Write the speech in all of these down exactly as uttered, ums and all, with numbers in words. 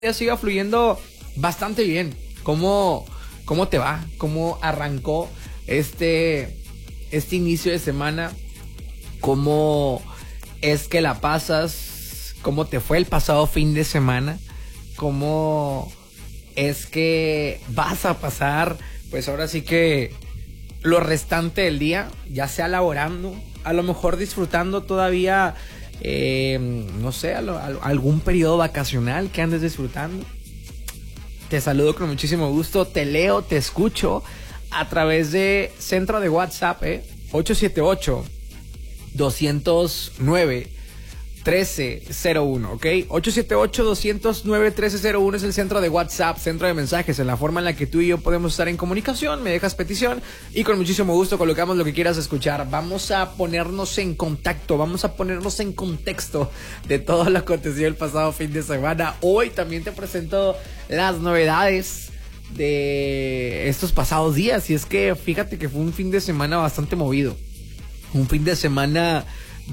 día siga fluyendo bastante bien. ¿Cómo, cómo te va? ¿Cómo arrancó este, este inicio de semana? ¿Cómo es que la pasas? ¿Cómo te fue el pasado fin de semana? ¿Cómo es que vas a pasar, pues ahora sí que lo restante del día, ya sea laborando, a lo mejor disfrutando todavía, eh, no sé, a lo, a, algún periodo vacacional que andes disfrutando? Te saludo con muchísimo gusto, te leo, te escucho a través de centro de WhatsApp, eh, ocho siete ocho, dos cero nueve, uno tres cero uno, ¿ok? ocho siete ocho, dos cero nueve, uno tres cero uno es el centro de WhatsApp, centro de mensajes, en la forma en la que tú y yo podemos estar en comunicación. Me dejas petición y con muchísimo gusto colocamos lo que quieras escuchar. Vamos a ponernos en contacto, vamos a ponernos en contexto de todo lo acontecido el pasado fin de semana. Hoy también te presento las novedades de estos pasados días, y es que fíjate que fue un fin de semana bastante movido, un fin de semana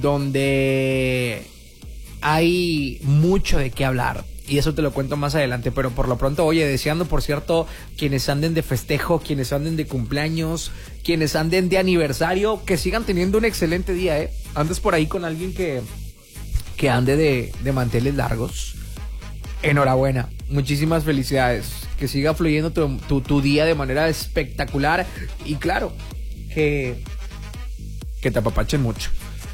donde hay mucho de qué hablar, y eso te lo cuento más adelante. Pero por lo pronto, oye, deseando, por cierto, quienes anden de festejo, quienes anden de cumpleaños, quienes anden de aniversario, que sigan teniendo un excelente día, ¿eh? Andes por ahí con alguien que, que ande de, de manteles largos, enhorabuena, muchísimas felicidades, que siga fluyendo tu, tu, tu día de manera espectacular, y claro, que, que te apapachen mucho.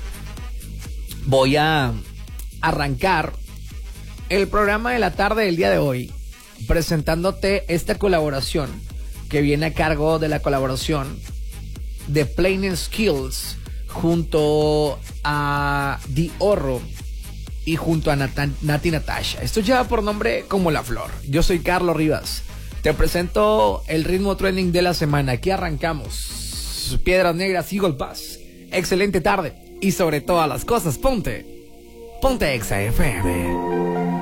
Voy a arrancar el programa de la tarde del día de hoy presentándote esta colaboración que viene a cargo de la colaboración de Plain Skills junto a The Horro y junto a Nat- Nati Natasha. Esto lleva por nombre Como la Flor. Yo soy Carlos Rivas, te presento el ritmo trending de la semana. Aquí arrancamos. Piedras Negras, Eagle Pass. Excelente tarde y sobre todas las cosas, ponte Ponte Exa F M.